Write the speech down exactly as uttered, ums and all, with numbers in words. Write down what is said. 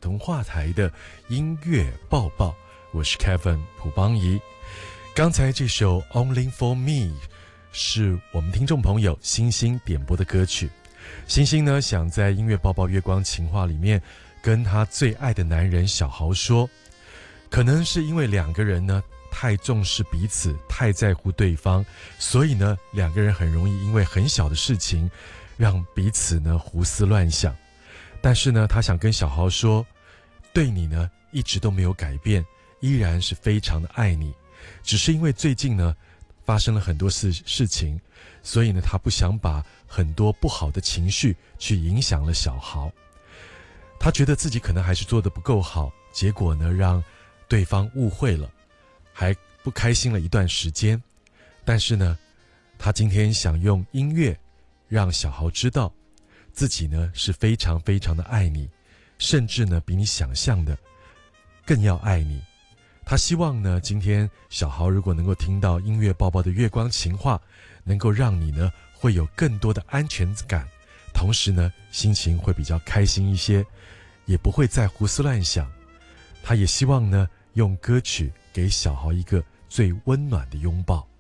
童话台的音乐报报，我是 Kevin 朴邦仪。刚才这首 Only for Me 是我们听众朋友星星点播的歌曲。星星呢，想在音乐报报月光情话里面跟他最爱的男人小豪说，可能是因为两个人呢太重视彼此，太在乎对方，所以呢两个人很容易因为很小的事情让彼此呢胡思乱想。但是呢他想跟小豪说，对你呢一直都没有改变，依然是非常的爱你，只是因为最近呢发生了很多事事情，所以呢他不想把很多不好的情绪去影响了小豪。他觉得自己可能还是做得不够好，结果呢让对方误会了，还不开心了一段时间。但是呢他今天想用音乐让小豪知道自己呢是非常非常的爱你，甚至呢比你想象的更要爱你。他希望呢今天小豪如果能够听到音乐报报的月光情话，能够让你呢会有更多的安全感，同时呢心情会比较开心一些，也不会再胡思乱想。他也希望呢用歌曲给小豪一个最温暖的拥抱。